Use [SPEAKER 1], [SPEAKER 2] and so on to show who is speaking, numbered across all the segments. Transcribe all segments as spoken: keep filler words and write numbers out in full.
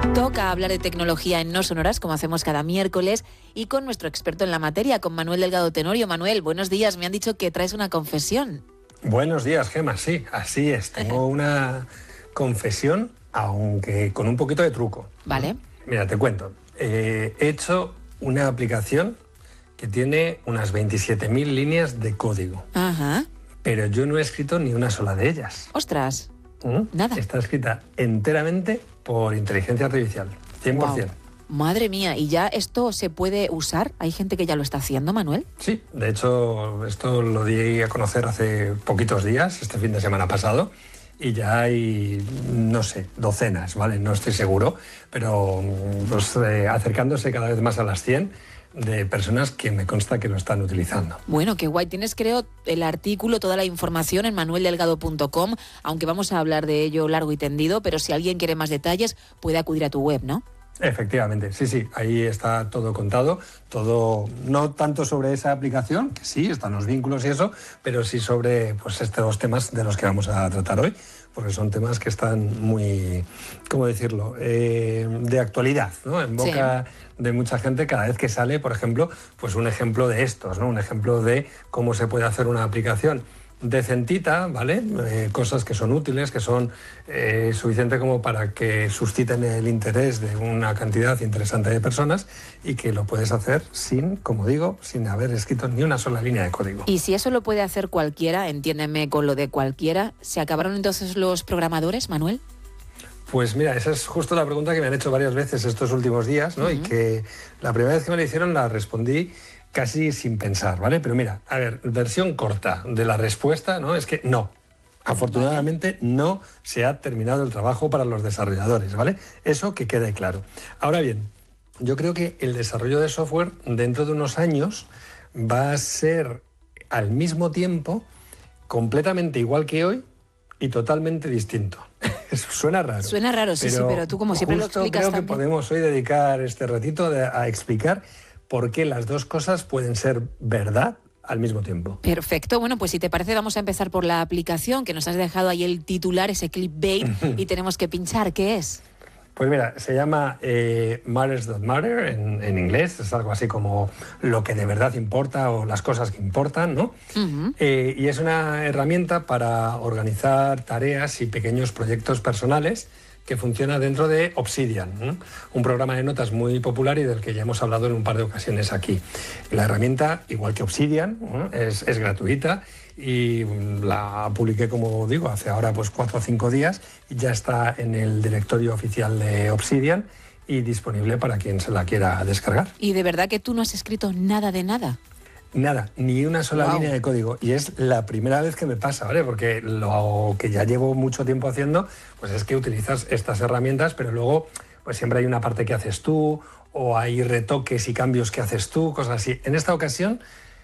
[SPEAKER 1] Toca hablar de tecnología en No Sonoras, como hacemos cada miércoles, y con nuestro experto en la materia, con Manuel Delgado Tenorio. Manuel, buenos días. Me han dicho que traes una confesión.
[SPEAKER 2] Buenos días, Gemma. Sí, así es. Tengo una confesión, aunque con un poquito de truco.
[SPEAKER 1] Vale.
[SPEAKER 2] Mira, te cuento. Eh, he hecho una aplicación que tiene unas veintisiete mil líneas de código.
[SPEAKER 1] Ajá.
[SPEAKER 2] Pero yo no he escrito ni una sola de ellas.
[SPEAKER 1] Ostras.
[SPEAKER 2] ¿Mm?
[SPEAKER 1] Nada.
[SPEAKER 2] Está escrita enteramente por inteligencia artificial, cien por ciento.
[SPEAKER 1] Wow. Madre mía, ¿y ya esto se puede usar? ¿Hay gente que ya lo está haciendo, Manuel?
[SPEAKER 2] Sí, de hecho, esto lo di a conocer hace poquitos días, este fin de semana pasado, y ya hay, no sé, docenas, ¿vale? No estoy seguro, pero pues, eh, acercándose cada vez más a las cien de personas que me consta que lo están utilizando.
[SPEAKER 1] Bueno, qué guay. Tienes, creo, el artículo, toda la información en manuel delgado punto com, aunque vamos a hablar de ello largo y tendido, pero si alguien quiere más detalles, puede acudir a tu web, ¿no?
[SPEAKER 2] Efectivamente, sí, sí, ahí está todo contado, todo, no tanto sobre esa aplicación, que sí, están los vínculos y eso, pero sí sobre pues, estos temas de los que vamos a tratar hoy, porque son temas que están muy, ¿cómo decirlo?, eh, de actualidad, ¿no? En boca sí. de mucha gente cada vez que sale, por ejemplo, pues un ejemplo de estos, ¿no? Un ejemplo de cómo se puede hacer una aplicación decentita, ¿vale? Eh, cosas que son útiles, que son eh, suficientes como para que susciten el interés de una cantidad interesante de personas y que lo puedes hacer sin, como digo, sin haber escrito ni una sola línea de código.
[SPEAKER 1] Y si eso lo puede hacer cualquiera, entiéndeme con lo de cualquiera, ¿se acabaron entonces los programadores, Manuel?
[SPEAKER 2] Pues mira, esa es justo la pregunta que me han hecho varias veces estos últimos días, ¿no? Uh-huh. Y que la primera vez que me la hicieron la respondí casi sin pensar, ¿vale? Pero mira, a ver, versión corta de la respuesta, ¿no? Es que no. Afortunadamente no se ha terminado el trabajo para los desarrolladores, ¿vale? Eso que quede claro. Ahora bien, yo creo que el desarrollo de software dentro de unos años va a ser al mismo tiempo completamente igual que hoy y totalmente distinto. Eso suena raro.
[SPEAKER 1] Suena raro, sí,
[SPEAKER 2] pero
[SPEAKER 1] sí, pero tú como siempre lo explicas
[SPEAKER 2] creo
[SPEAKER 1] también.
[SPEAKER 2] que podemos hoy dedicar este ratito de, a explicar por qué las dos cosas pueden ser verdad al mismo tiempo.
[SPEAKER 1] Perfecto. Bueno, pues si te parece vamos a empezar por la aplicación, que nos has dejado ahí el titular, ese clickbait, y tenemos que pinchar. ¿Qué es?
[SPEAKER 2] Pues mira, se llama eh, Matters That Matter en, en inglés, es algo así como lo que de verdad importa o las cosas que importan, ¿no? Uh-huh. Eh, y es una herramienta para organizar tareas y pequeños proyectos personales que funciona dentro de Obsidian, ¿eh? Un programa de notas muy popular y del que ya hemos hablado en un par de ocasiones aquí. La herramienta, igual que Obsidian, ¿eh? es, es gratuita y la publiqué, como digo, hace ahora pues cuatro o cinco días y ya está en el directorio oficial de Obsidian y disponible para quien se la quiera descargar.
[SPEAKER 1] ¿Y de verdad que tú no has escrito nada de nada?
[SPEAKER 2] Nada, ni una sola wow. línea de código. Y es la primera vez que me pasa, ¿vale? Porque lo que ya llevo mucho tiempo haciendo, pues es que utilizas estas herramientas, pero luego pues siempre hay una parte que haces tú, o hay retoques y cambios que haces tú, cosas así. En esta ocasión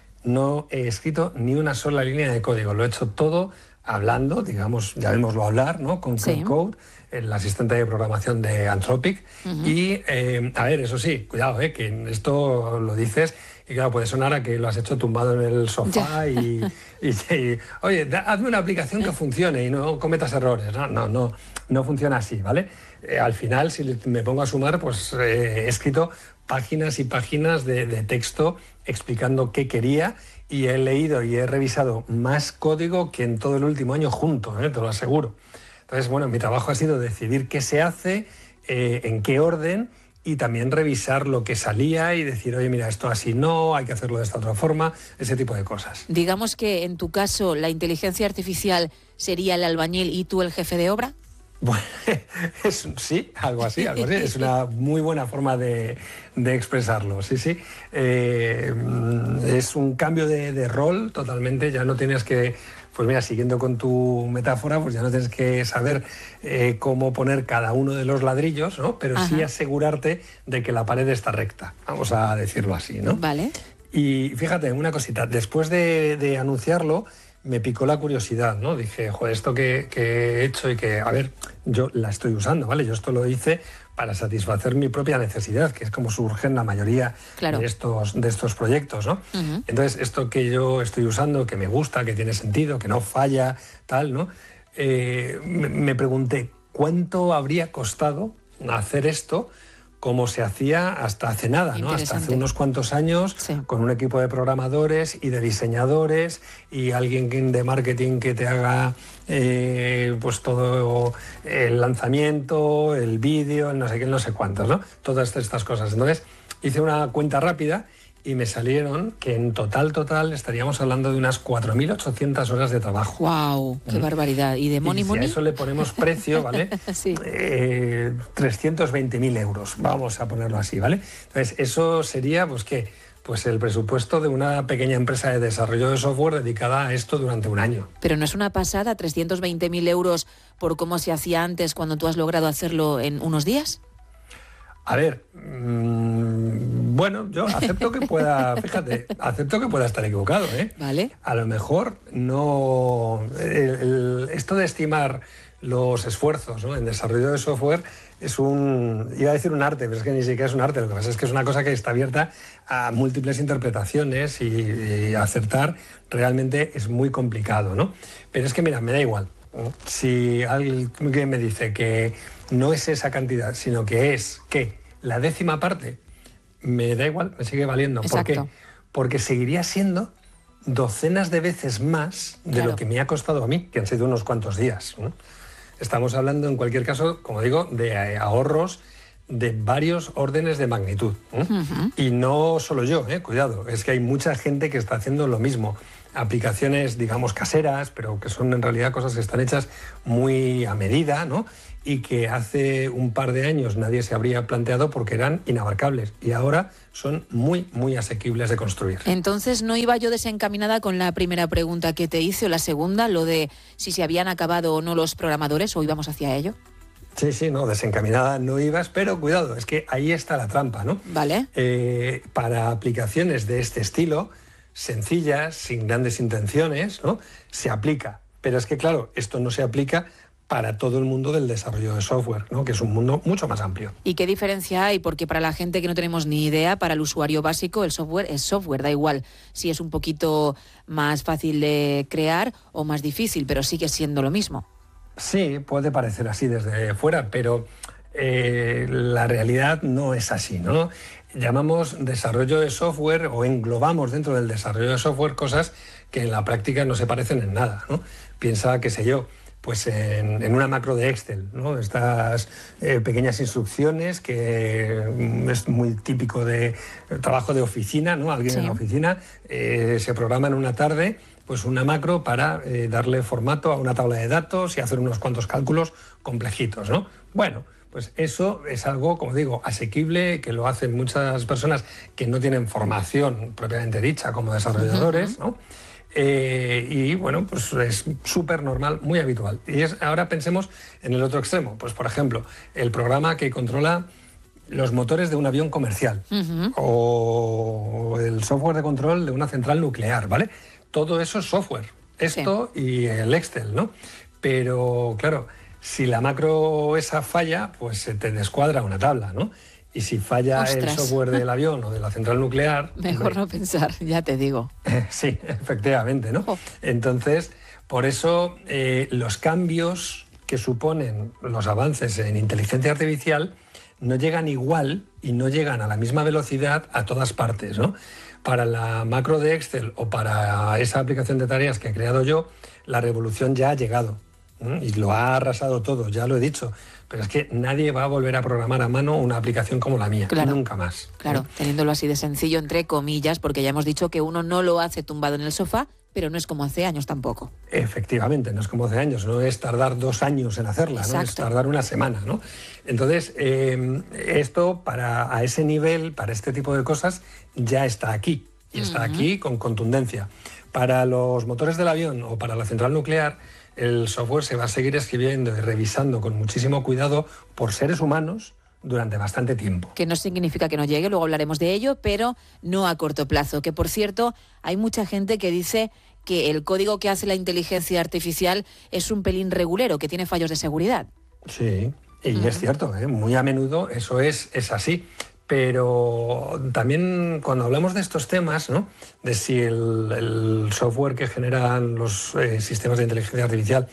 [SPEAKER 2] no he escrito ni una sola línea de código. Lo he hecho todo hablando, digamos, llamémoslo hablar, ¿no? Con
[SPEAKER 1] sí.
[SPEAKER 2] Code, el asistente de programación de Anthropic. Uh-huh. Y, eh, a ver, eso sí, cuidado, ¿eh? Que esto lo dices y claro, puede sonar a que lo has hecho tumbado en el sofá y, y, y, oye, da, hazme una aplicación que funcione y no cometas errores. No, no, no, no funciona así, ¿vale? Eh, al final, si me pongo a sumar, pues eh, he escrito páginas y páginas de, de texto explicando qué quería y he leído y he revisado más código que en todo el último año junto, ¿eh? Te lo aseguro. Entonces, bueno, mi trabajo ha sido decidir qué se hace, eh, en qué orden y también revisar lo que salía y decir, oye, mira, esto así no, hay que hacerlo de esta otra forma, ese tipo de cosas.
[SPEAKER 1] Digamos que en tu caso la inteligencia artificial sería el albañil y tú el jefe de obra.
[SPEAKER 2] Bueno, es, sí, algo así, algo así. Es una muy buena forma de, de expresarlo, sí, sí. Eh, es un cambio de, de rol totalmente, ya no tienes que... Pues mira, siguiendo con tu metáfora, pues ya no tienes que saber eh, cómo poner cada uno de los ladrillos, ¿no? Pero Ajá. sí asegurarte de que la pared está recta, vamos a decirlo así, ¿no?
[SPEAKER 1] Vale.
[SPEAKER 2] Y fíjate, una cosita, después de, de anunciarlo, me picó la curiosidad, ¿no? Dije, joder, esto que, que he hecho y que, a ver, yo la estoy usando, ¿vale? Yo esto lo hice para satisfacer mi propia necesidad, que es como surgen la mayoría claro. de, estos, de estos proyectos, ¿no? Uh-huh. Entonces, esto que yo estoy usando, que me gusta, que tiene sentido, que no falla, tal, ¿no? Eh, me, me pregunté, ¿cuánto habría costado hacer esto como se hacía hasta hace nada, ¿no? Hasta hace unos cuantos años, sí. Con un equipo de programadores y de diseñadores y alguien de marketing que te haga eh, pues todo el lanzamiento, el vídeo, el no sé qué, no sé cuántos, ¿no? Todas estas cosas. Entonces hice una cuenta rápida y me salieron que en total, total, estaríamos hablando de unas cuatro mil ochocientas horas de trabajo.
[SPEAKER 1] ¡Wow! ¡Qué mm. barbaridad! ¿Y de money,
[SPEAKER 2] y si
[SPEAKER 1] money?
[SPEAKER 2] a eso le ponemos precio, ¿vale?
[SPEAKER 1] Sí.
[SPEAKER 2] Eh, trescientos veinte mil euros, vamos a ponerlo así, ¿vale? Entonces, eso sería, pues, ¿qué? Pues el presupuesto de una pequeña empresa de desarrollo de software dedicada a esto durante un año.
[SPEAKER 1] Pero no es una pasada, trescientos veinte mil euros por cómo se hacía antes cuando tú has logrado hacerlo en unos días.
[SPEAKER 2] A ver, mmm, bueno, yo acepto que pueda, fíjate, acepto que pueda estar equivocado, ¿eh?
[SPEAKER 1] Vale.
[SPEAKER 2] A lo mejor no... El, el, esto de estimar los esfuerzos, ¿no?, en desarrollo de software es un... iba a decir un arte, pero es que ni siquiera es un arte. Lo que pasa es que es una cosa que está abierta a múltiples interpretaciones y, y acertar realmente es muy complicado, ¿no? Pero es que, mira, me da igual. Si alguien me dice que no es esa cantidad, sino que es, ¿qué? La décima parte, me da igual, me sigue valiendo.
[SPEAKER 1] Exacto.
[SPEAKER 2] ¿Por qué? Porque seguiría siendo docenas de veces más de claro. lo que me ha costado a mí, que han sido unos cuantos días, ¿no? Estamos hablando, en cualquier caso, como digo, de ahorros de varios órdenes de magnitud, ¿eh? Uh-huh. Y no solo yo, ¿eh? Cuidado, es que hay mucha gente que está haciendo lo mismo. Aplicaciones, digamos, caseras, pero que son en realidad cosas que están hechas muy a medida, ¿no? Y que hace un par de años nadie se habría planteado porque eran inabarcables y ahora son muy, muy asequibles de construir.
[SPEAKER 1] Entonces, ¿no iba yo desencaminada con la primera pregunta que te hice o la segunda, lo de si se habían acabado o no los programadores o íbamos hacia ello?
[SPEAKER 2] Sí, sí, no, desencaminada no ibas, pero cuidado, es que ahí está la trampa, ¿no?
[SPEAKER 1] Vale.
[SPEAKER 2] Eh, para aplicaciones de este estilo, sencillas, sin grandes intenciones, ¿no?, se aplica. Pero es que, claro, esto no se aplica para todo el mundo del desarrollo de software, ¿no?, que es un mundo mucho más amplio.
[SPEAKER 1] ¿Y qué diferencia hay? Porque para la gente que no tenemos ni idea, para el usuario básico, el software es software, da igual si es un poquito más fácil de crear o más difícil, pero sigue siendo lo mismo.
[SPEAKER 2] Sí, puede parecer así desde fuera, pero eh, la realidad no es así, ¿no? Llamamos desarrollo de software o englobamos dentro del desarrollo de software cosas que en la práctica no se parecen en nada, ¿no? Piensa, qué sé yo, pues en, en una macro de Excel, ¿no? Estas eh, pequeñas instrucciones que mm, es muy típico de trabajo de oficina, ¿no? Alguien sí. en la oficina eh, se programa en una tarde pues una macro para eh, darle formato a una tabla de datos y hacer unos cuantos cálculos complejitos, ¿no? Bueno, pues eso es algo, como digo, asequible, que lo hacen muchas personas que no tienen formación propiamente dicha como desarrolladores, ¿no? Eh, y bueno, pues es súper normal, muy habitual. Y es, ahora pensemos en el otro extremo. Pues, por ejemplo, el programa que controla los motores de un avión comercial uh-huh. o el software de control de una central nuclear, ¿vale? Todo eso es software. Esto sí. y el Excel, ¿no? Pero, claro, si la macro esa falla, pues se te descuadra una tabla, ¿no? Y si falla Ostras. el software del avión o de la central nuclear...
[SPEAKER 1] Mejor hombre, no pensar, ya te digo.
[SPEAKER 2] Eh, sí, efectivamente, ¿no? Oh. Entonces, por eso eh, los cambios que suponen los avances en inteligencia artificial no llegan igual y no llegan a la misma velocidad a todas partes, ¿no? Para la macro de Excel o para esa aplicación de tareas que he creado yo, la revolución ya ha llegado. ¿eh? Y lo ha arrasado todo, ya lo he dicho. Pero es que nadie va a volver a programar a mano una aplicación como la mía. Claro, nunca más.
[SPEAKER 1] Claro, ¿eh? Teniéndolo así de sencillo, entre comillas, porque ya hemos dicho que uno no lo hace tumbado en el sofá, pero no es como hace años tampoco.
[SPEAKER 2] Efectivamente, no es como hace años, no es tardar dos años en hacerla, ¿no? Es tardar una semana, ¿no? Entonces, eh, esto para a ese nivel, para este tipo de cosas, ya está aquí, y está uh-huh. aquí con contundencia. Para los motores del avión o para la central nuclear, el software se va a seguir escribiendo y revisando con muchísimo cuidado por seres humanos durante bastante tiempo.
[SPEAKER 1] Que no significa que no llegue, luego hablaremos de ello, pero no a corto plazo. Que, por cierto, hay mucha gente que dice que el código que hace la inteligencia artificial es un pelín regulero, que tiene fallos de seguridad.
[SPEAKER 2] Sí, y uh-huh. es cierto, ¿eh? Muy a menudo eso es, es así. Pero también cuando hablamos de estos temas, ¿no?, de si el, el software que generan los eh, sistemas de inteligencia artificial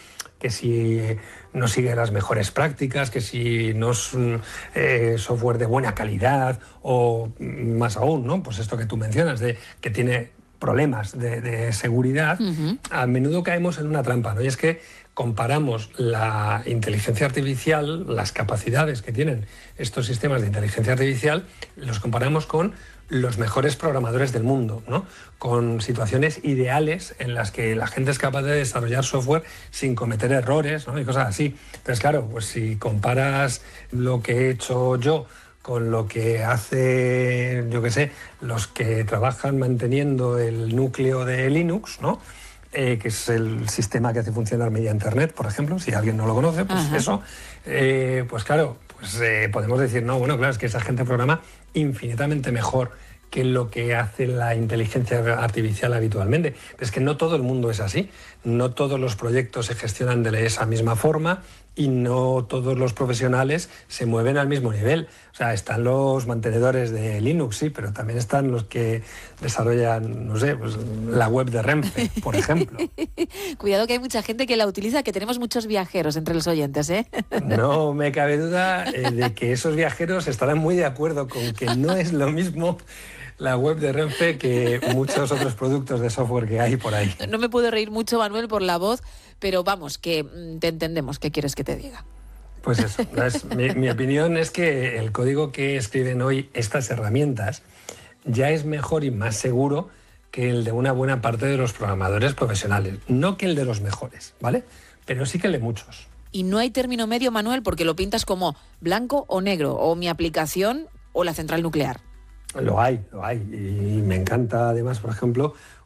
[SPEAKER 2] que si no sigue las mejores prácticas, que si no es eh, software de buena calidad o más aún, ¿no? Pues esto que tú mencionas, de que tiene problemas de, de seguridad, uh-huh. a menudo caemos en una trampa, ¿no? Y es que comparamos la inteligencia artificial, las capacidades que tienen estos sistemas de inteligencia artificial, los comparamos con los mejores programadores del mundo, ¿no? Con situaciones ideales en las que la gente es capaz de desarrollar software sin cometer errores, ¿no? Y cosas así. Entonces, claro, pues si comparas lo que he hecho yo con lo que hace, yo qué sé, los que trabajan manteniendo el núcleo de Linux, ¿no? Eh, que es el sistema que hace funcionar media Internet, por ejemplo, si alguien no lo conoce, pues Ajá. eso, eh, pues claro, pues eh, podemos decir, no, bueno, claro, es que esa gente programa infinitamente mejor que lo que hace la inteligencia artificial habitualmente. Pero es que no todo el mundo es así, no todos los proyectos se gestionan de esa misma forma y no todos los profesionales se mueven al mismo nivel. O sea, están los mantenedores de Linux, sí, pero también están los que desarrollan, no sé, pues, la web de Renfe, por ejemplo.
[SPEAKER 1] Cuidado que hay mucha gente que la utiliza, que tenemos muchos viajeros entre los oyentes, ¿eh?
[SPEAKER 2] No me cabe duda eh, de que esos viajeros estarán muy de acuerdo con que no es lo mismo la web de Renfe que muchos otros productos de software que hay por ahí.
[SPEAKER 1] No me puedo reír mucho, Manuel, por la voz, pero vamos, que te entendemos. ¿Qué quieres que te diga?
[SPEAKER 2] Pues eso, es, mi, mi opinión es que el código que escriben hoy estas herramientas ya es mejor y más seguro que el de una buena parte de los programadores profesionales. No que el de los mejores, ¿vale? Pero sí que el de muchos.
[SPEAKER 1] Y no hay término medio, Manuel, porque lo pintas como blanco o negro, o mi aplicación o la central nuclear.
[SPEAKER 2] Lo hay, lo hay. Y me encanta además, por ejemplo,